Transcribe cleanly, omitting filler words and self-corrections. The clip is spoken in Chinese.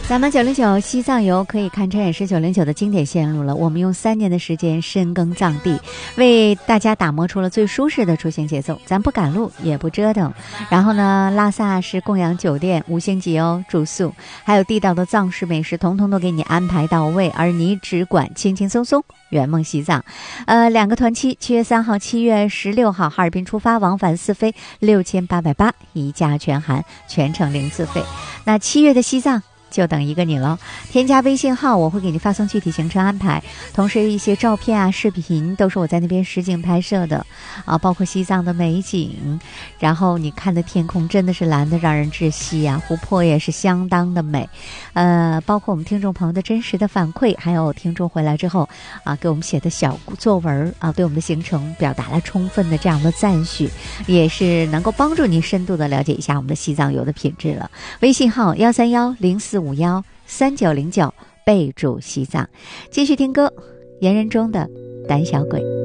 咱们909西藏游可以堪称也是909的经典线路了。我们用3年的时间深耕藏地，为大家打磨出了最舒适的出行节奏。咱不赶路，也不折腾。然后呢，拉萨是供养酒店5星级哦，住宿还有地道的藏式美食，统统都给你安排到位，而你只管轻轻松松圆梦西藏。2个团期，7月3号、7月16号，哈尔滨出发，往返4飞6880，一价全含，全程零自费。那7月的西藏就等一个你了，添加微信号，我会给你发送具体行程安排，同时一些照片啊、视频都是我在那边实景拍摄的啊，包括西藏的美景，然后你看的天空真的是蓝的让人窒息啊，湖泊也是相当的美，包括我们听众朋友的真实的反馈，还有听众回来之后啊给我们写的小作文啊，对我们的行程表达了充分的这样的赞许，也是能够帮助您深度的了解一下我们的西藏游的品质了。微信号13104513909，备注西藏。继续听歌，言人中的胆小鬼。